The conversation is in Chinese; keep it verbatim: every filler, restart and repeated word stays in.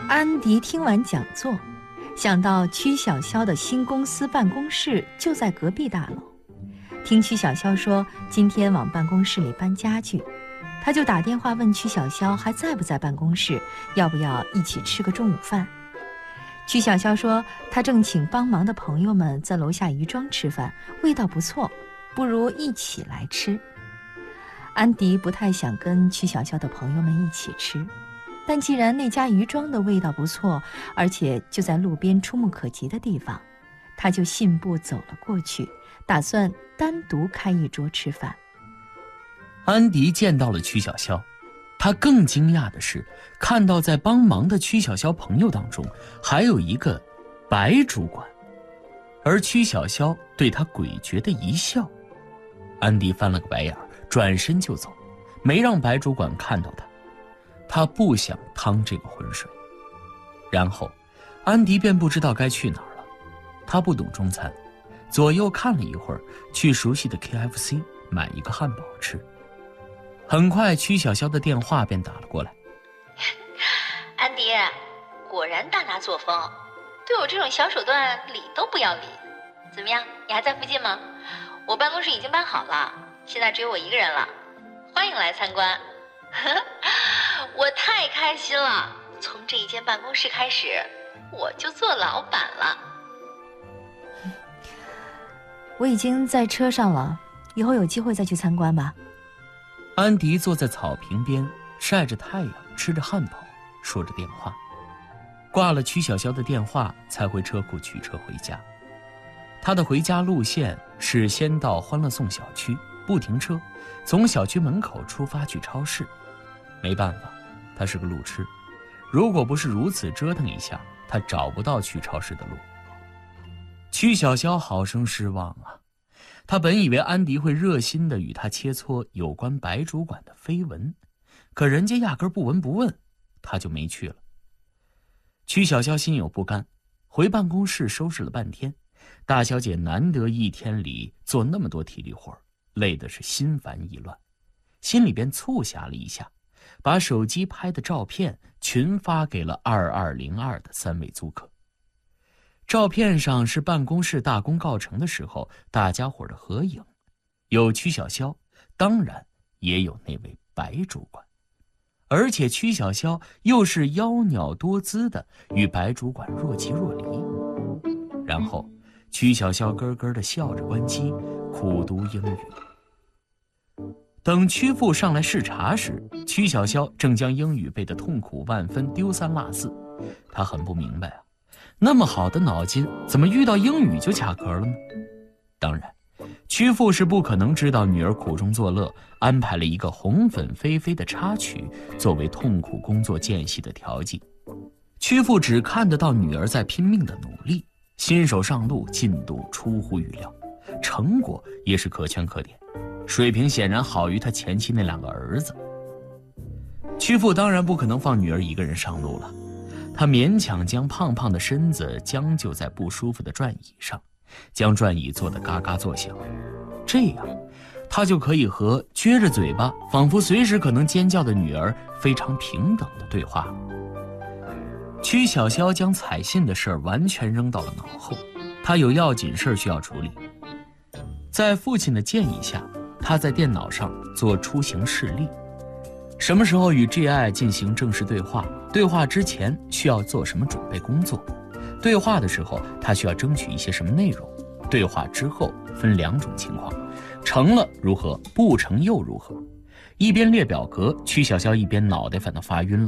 安迪听完讲座，想到曲小潇的新公司办公室就在隔壁大楼，听曲小潇说今天往办公室里搬家具，他就打电话问曲小潇还在不在办公室，要不要一起吃个中午饭。曲小潇说他正请帮忙的朋友们在楼下余庄吃饭，味道不错，不如一起来吃。安迪不太想跟曲小潇的朋友们一起吃，但既然那家余庄的味道不错，而且就在路边触目可及的地方，他就信步走了过去，打算单独开一桌吃饭。 安迪见到了曲小潇，他更惊讶的是看到在帮忙的曲小潇朋友当中还有一个白主管，而曲小潇对他诡谲的一笑。安迪翻了个白眼，转身就走，没让白主管看到他。他不想趟这个浑水。然后安迪便不知道该去哪儿了。他不懂中餐，左右看了一会儿，去熟悉的 K F C 买一个汉堡吃。很快曲小潇的电话便打了过来。 安迪，果然大拿作风，对我这种小手段理都不要理。怎么样，你还在附近吗？我办公室已经搬好了，现在只有我一个人了，欢迎来参观。我太开心了，从这一间办公室开始，我就做老板了。 我已经在车上了，以后有机会再去参观吧。 安迪坐在草坪边，晒着太阳，吃着汉堡，说着电话。挂了曲小潇的电话，才回车库取车回家。他的回家路线是先到欢乐颂小区，不停车，从小区门口出发去超市。没办法，他是个路痴，如果不是如此折腾一下，他找不到去超市的路。曲小潇好生失望啊，他本以为安迪会热心地与他切磋有关白主管的绯闻，可人家压根不闻不问，他就没去了。曲小潇心有不甘，回办公室收拾了半天，大小姐难得一天里做那么多体力活，累得是心烦意乱，心里边促狭了一下，把手机拍的照片群发给了二二零二的三位租客。照片上是办公室大功告成的时候大家伙的合影，有曲小潇，当然也有那位白主管，而且曲小潇又是妖鸟多姿的与白主管若即若离。然后曲小潇咯咯地笑着关机，苦读英语。等曲阜上来视察时，曲小潇正将英语背得痛苦万分，丢三落四。他很不明白啊，那么好的脑筋，怎么遇到英语就卡壳了呢？当然，曲阜是不可能知道女儿苦中作乐，安排了一个红粉飞飞的插曲作为痛苦工作间隙的调剂。曲阜只看得到女儿在拼命的努力，新手上路，进度出乎预料，成果也是可圈可点，水平显然好于他前妻那两个儿子。曲阜当然不可能放女儿一个人上路了，他勉强将胖胖的身子将就在不舒服的转椅上，将转椅做得嘎嘎作响，这样他就可以和撅着嘴巴仿佛随时可能尖叫的女儿非常平等的对话。曲小潇将采信的事儿完全扔到了脑后，他有要紧事需要处理。在父亲的建议下，他在电脑上做出行示例，什么时候与 G I 进行正式对话，对话之前需要做什么准备工作，对话的时候他需要争取一些什么内容，对话之后分两种情况，成了如何，不成又如何。一边列表格，曲小潇一边脑袋反倒发晕了。